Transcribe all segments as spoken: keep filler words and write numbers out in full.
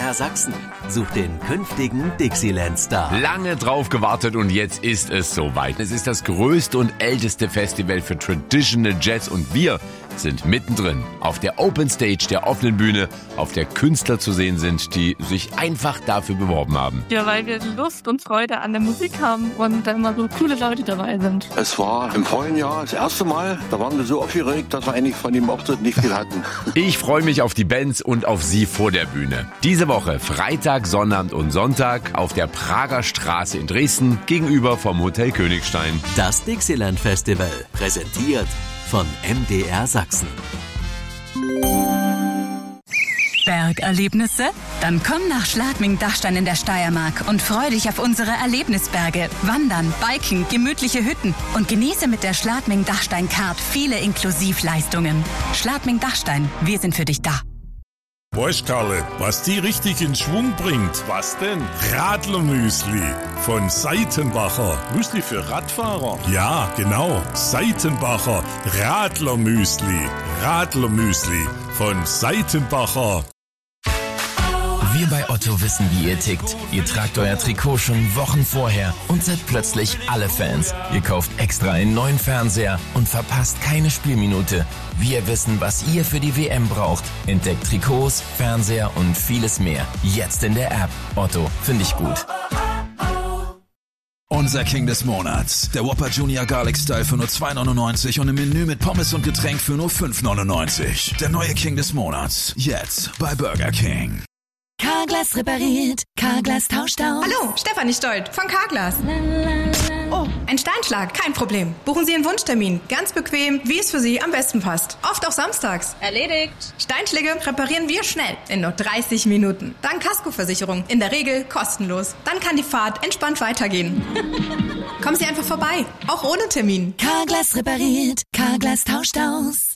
R Sachsen sucht den künftigen Dixieland-Star. Lange drauf gewartet und jetzt ist es soweit. Es ist das größte und älteste Festival für Traditional Jazz und wir sind mittendrin auf der Open Stage, der offenen Bühne, auf der Künstler zu sehen sind, die sich einfach dafür beworben haben. Ja, weil wir Lust und Freude an der Musik haben und da immer so coole Leute dabei sind. Es war im vorigen Jahr das erste Mal, da waren wir so aufgeregt, dass wir eigentlich von dem Auftritt nicht viel hatten. Ich freue mich auf die Bands und auf Sie vor der Bühne. Diese Woche Freitag, Sonnabend und Sonntag auf der Prager Straße in Dresden gegenüber vom Hotel Königstein. Das Dixieland Festival, präsentiert von M D R Sachsen. Bergerlebnisse? Dann komm nach Schladming-Dachstein in der Steiermark und freu dich auf unsere Erlebnisberge. Wandern, Biken, gemütliche Hütten und genieße mit der Schladming-Dachstein-Card viele Inklusivleistungen. Schladming-Dachstein, wir sind für dich da. Weißt Karle, was die richtig in Schwung bringt? Was denn? Radlermüsli von Seitenbacher. Müsli für Radfahrer? Ja, genau. Seitenbacher Radlermüsli. Radlermüsli von Seitenbacher. Wir bei Otto wissen, wie ihr tickt. Ihr tragt euer Trikot schon Wochen vorher und seid plötzlich alle Fans. Ihr kauft extra einen neuen Fernseher und verpasst keine Spielminute. Wir wissen, was ihr für die W M braucht. Entdeckt Trikots, Fernseher und vieles mehr. Jetzt in der App. Otto, finde ich gut. Unser King des Monats. Der Whopper Junior Garlic Style für nur zwei neunundneunzig und ein Menü mit Pommes und Getränk für nur fünf neunundneunzig. Der neue King des Monats. Jetzt bei Burger King. Carglass repariert, Carglass tauscht aus. Hallo, Stefanie Stolt von Carglass. Oh, ein Steinschlag, kein Problem. Buchen Sie einen Wunschtermin, ganz bequem, wie es für Sie am besten passt. Oft auch samstags. Erledigt. Steinschläge reparieren wir schnell, in nur dreißig Minuten. Dank Kaskoversicherung, in der Regel kostenlos. Dann kann die Fahrt entspannt weitergehen. Kommen Sie einfach vorbei, auch ohne Termin. Carglass repariert, Carglass tauscht aus.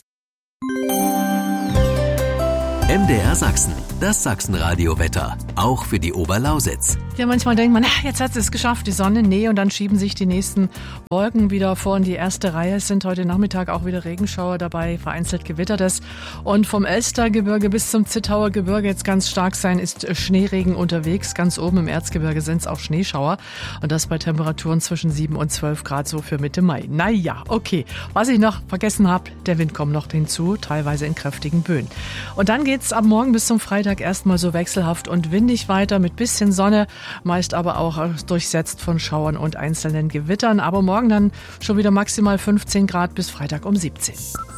M D R Sachsen, das Sachsenradio-Wetter, auch für die Oberlausitz. Ja, manchmal denkt man, ach, jetzt hat es geschafft, die Sonne, nee, und dann schieben sich die nächsten Wolken wieder vor in die erste Reihe. Es sind heute Nachmittag auch wieder Regenschauer dabei, vereinzelt gewittert es. Und vom Elstergebirge bis zum Zittauer Gebirge jetzt ganz stark sein, ist Schneeregen unterwegs. Ganz oben im Erzgebirge sind es auch Schneeschauer. Und das bei Temperaturen zwischen sieben und zwölf Grad so für Mitte Mai. Naja, okay. Was ich noch vergessen habe, der Wind kommt noch hinzu, teilweise in kräftigen Böen. Und dann geht's ab morgen bis zum Freitag erstmal so wechselhaft und windig weiter mit bisschen Sonne, meist aber auch durchsetzt von Schauern und einzelnen Gewittern. Aber morgen dann schon wieder maximal fünfzehn Grad bis Freitag um siebzehn.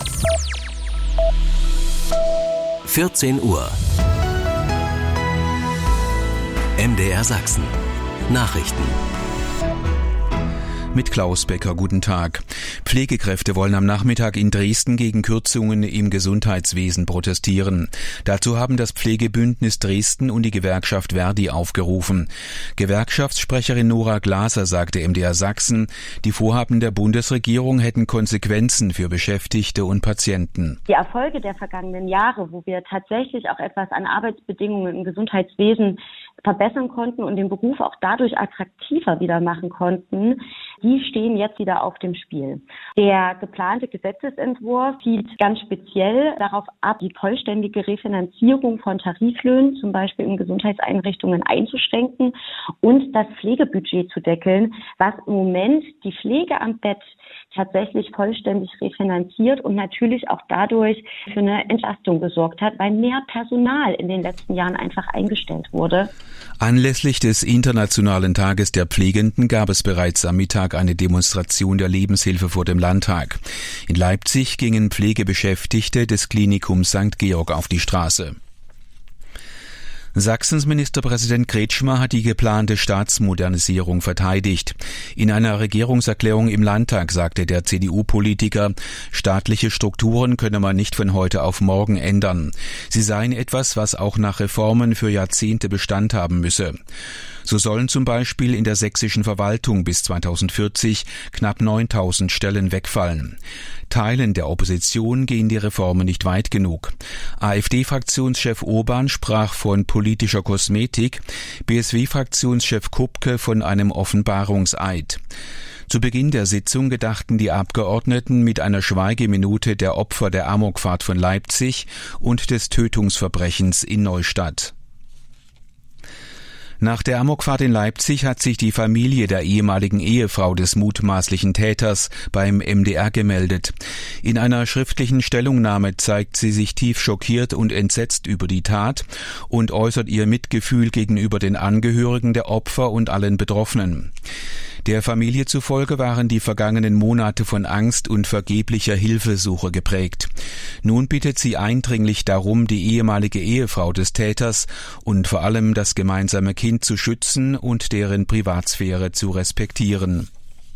vierzehn Uhr. M D R Sachsen. Nachrichten. Mit Klaus Becker, guten Tag. Pflegekräfte wollen am Nachmittag in Dresden gegen Kürzungen im Gesundheitswesen protestieren. Dazu haben das Pflegebündnis Dresden und die Gewerkschaft Verdi aufgerufen. Gewerkschaftssprecherin Nora Glaser sagte M D R Sachsen, die Vorhaben der Bundesregierung hätten Konsequenzen für Beschäftigte und Patienten. Die Erfolge der vergangenen Jahre, wo wir tatsächlich auch etwas an Arbeitsbedingungen im Gesundheitswesen verbessern konnten und den Beruf auch dadurch attraktiver wieder machen konnten, die stehen jetzt wieder auf dem Spiel. Der geplante Gesetzesentwurf zielt ganz speziell darauf ab, die vollständige Refinanzierung von Tariflöhnen, zum Beispiel in Gesundheitseinrichtungen, einzuschränken und das Pflegebudget zu deckeln, was im Moment die Pflege am Bett tatsächlich vollständig refinanziert und natürlich auch dadurch für eine Entlastung gesorgt hat, weil mehr Personal in den letzten Jahren einfach eingestellt wurde. Anlässlich des Internationalen Tages der Pflegenden gab es bereits am Mittag eine Demonstration der Lebenshilfe vor dem Landtag. In Leipzig gingen Pflegebeschäftigte des Klinikums Sankt Georg auf die Straße. Sachsens Ministerpräsident Kretschmer hat die geplante Staatsmodernisierung verteidigt. In einer Regierungserklärung im Landtag sagte der C D U-Politiker, staatliche Strukturen könne man nicht von heute auf morgen ändern. Sie seien etwas, was auch nach Reformen für Jahrzehnte Bestand haben müsse. So sollen zum Beispiel in der sächsischen Verwaltung bis zweitausendvierzig knapp neuntausend Stellen wegfallen. Teilen der Opposition gehen die Reformen nicht weit genug. AfD-Fraktionschef Urban sprach von politischer Kosmetik, B S W-Fraktionschef Kupke von einem Offenbarungseid. Zu Beginn der Sitzung gedachten die Abgeordneten mit einer Schweigeminute der Opfer der Amokfahrt von Leipzig und des Tötungsverbrechens in Neustadt. Nach der Amokfahrt in Leipzig hat sich die Familie der ehemaligen Ehefrau des mutmaßlichen Täters beim M D R gemeldet. In einer schriftlichen Stellungnahme zeigt sie sich tief schockiert und entsetzt über die Tat und äußert ihr Mitgefühl gegenüber den Angehörigen der Opfer und allen Betroffenen. Der Familie zufolge waren die vergangenen Monate von Angst und vergeblicher Hilfesuche geprägt. Nun bittet sie eindringlich darum, die ehemalige Ehefrau des Täters und vor allem das gemeinsame Kind zu schützen und deren Privatsphäre zu respektieren.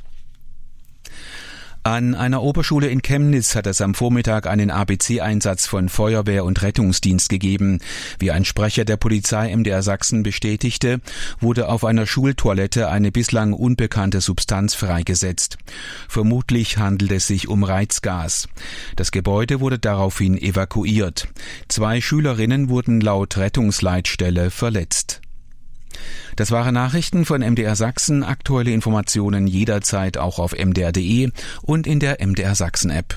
An einer Oberschule in Chemnitz hat es am Vormittag einen A B C-Einsatz von Feuerwehr und Rettungsdienst gegeben. Wie ein Sprecher der Polizei M D R Sachsen bestätigte, wurde auf einer Schultoilette eine bislang unbekannte Substanz freigesetzt. Vermutlich handelt es sich um Reizgas. Das Gebäude wurde daraufhin evakuiert. Zwei Schülerinnen wurden laut Rettungsleitstelle verletzt. Das waren Nachrichten von M D R Sachsen. Aktuelle Informationen jederzeit auch auf m d r punkt d e und in der M D R Sachsen App.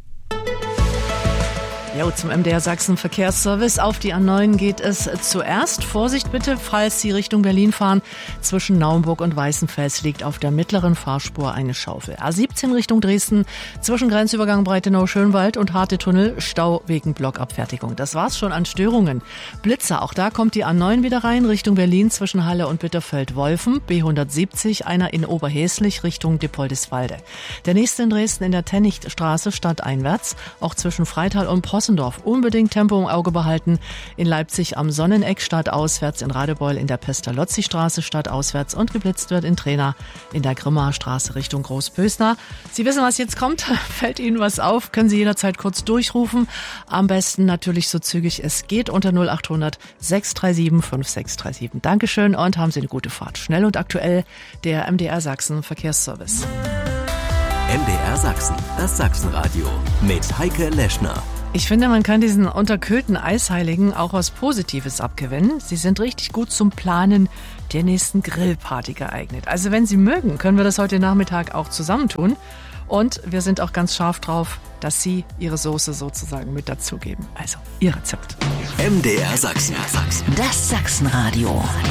Jo, zum M D R Sachsen Verkehrsservice. Auf die A neun geht es zuerst. Vorsicht bitte, falls Sie Richtung Berlin fahren. Zwischen Naumburg und Weißenfels liegt auf der mittleren Fahrspur eine Schaufel. A siebzehn Richtung Dresden, zwischen Grenzübergang Breitenau-Schönwald und Harte Tunnel, Stau wegen Blockabfertigung. Das war's schon an Störungen. Blitzer, auch da kommt die A neun wieder rein, Richtung Berlin zwischen Halle und Bitterfeld-Wolfen. B hundertsiebzig, einer in Oberhäslich Richtung Dippoldiswalde. Der nächste in Dresden in der Tennichtstraße stadteinwärts, auch zwischen Freital und Post unbedingt Tempo im Auge behalten. In Leipzig am Sonneneck stadtauswärts, in Radebeul in der Pestalozzi-Straße stadtauswärts und geblitzt wird in Trena in der Grimmaer Straße Richtung Großbösnar. Sie wissen, was jetzt kommt. Fällt Ihnen was auf, können Sie jederzeit kurz durchrufen. Am besten natürlich so zügig es geht unter null acht hundert sechs drei sieben fünf sechs drei sieben. Dankeschön und haben Sie eine gute Fahrt. Schnell und aktuell der M D R Sachsen Verkehrsservice. M D R Sachsen, das Sachsenradio mit Heike Leschner. Ich finde, man kann diesen unterkühlten Eisheiligen auch was Positives abgewinnen. Sie sind richtig gut zum Planen der nächsten Grillparty geeignet. Also wenn Sie mögen, können wir das heute Nachmittag auch zusammentun. Und wir sind auch ganz scharf drauf, dass Sie Ihre Soße sozusagen mit dazugeben. Also Ihr Rezept. M D R Sachsen. Das Sachsenradio.